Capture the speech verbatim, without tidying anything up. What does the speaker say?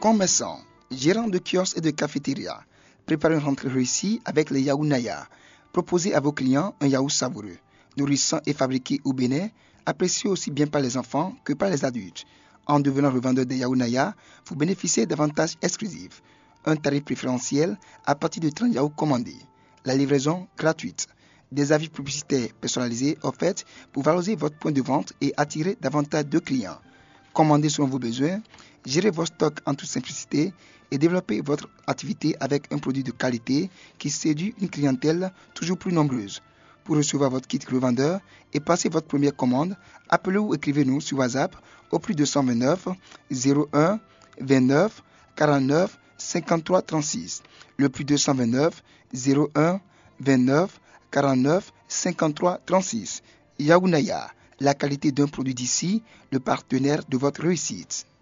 Commerçants, gérants de kiosques et de cafétérias, préparez une rentrée réussie avec les Yaourt Naya. Proposez à vos clients un yaourt savoureux, nourrissant et fabriqué au Bénin, apprécié aussi bien par les enfants que par les adultes. En devenant revendeur des Yaourt Naya, vous bénéficiez d'avantages exclusifs. Un tarif préférentiel à partir de trente yaourts commandés. La livraison gratuite. Des avis publicitaires personnalisés offerts pour valoriser votre point de vente et attirer davantage de clients. Commandez selon vos besoins, gérez vos stocks en toute simplicité et développez votre activité avec un produit de qualité qui séduit une clientèle toujours plus nombreuse. Pour recevoir votre kit revendeur et passer votre première commande, appelez ou écrivez-nous sur WhatsApp au plus deux cent vingt-neuf zéro un vingt-neuf quarante-neuf cinquante-trois trente-six. Le plus deux cent vingt-neuf zéro un vingt-neuf quarante-neuf cinquante-trois trente-six. Yaourt Naya, la qualité d'un produit d'ici, le partenaire de votre réussite.